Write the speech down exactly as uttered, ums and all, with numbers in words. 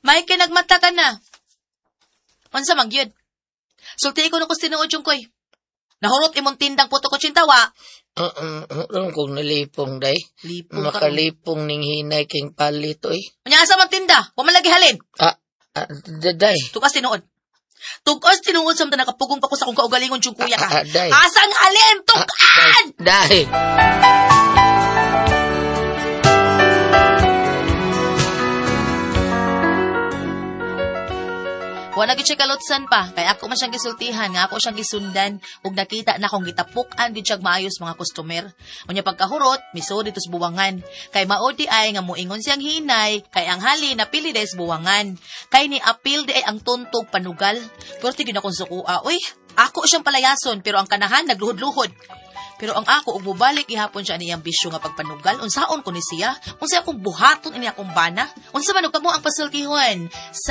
May kinagmata ka na. Unsa man gyud? Sulti ko na ko tinuod yung koy. Nahurot imong tindang puto ko tsintawa. Uh, uh, uh, kung nalipong, day. Lipong ka. Makalipong ning hinay king palito, eh. Anya asa man tinda? Wa man lagi halin. Ah, ah day. Tukas tinuod. Tukas tinuod sa nakapugong pa ko sa kung kaugalingon yung kuya ka. Ah, ah, day. Asang halin? Tukan! Ah, day. Wala gid siya kalutsan pa, kay ako man siyang gisultihan, nga ako siyang gisundan, ug nakita na akong gitapukan gid siyang maayos mga customer. Unya pagkahurot, misod dito sa buwangan. Kay maodi ay nga muingon siyang hinay, kay ang hali na pili des buwangan. Kay ni apil di ay ang tuntog panugal. Pero tigin akong sukua, uy, ako siyang palayason, pero ang kanahan nagluhod-luhod. Pero ang ako, ug mubalik ihapon siya niyang bisyo nga pagpanugal, unsaon ko ni siya, unsa akong buhaton ini akong bana, unsa man og kamo ang pasultihon.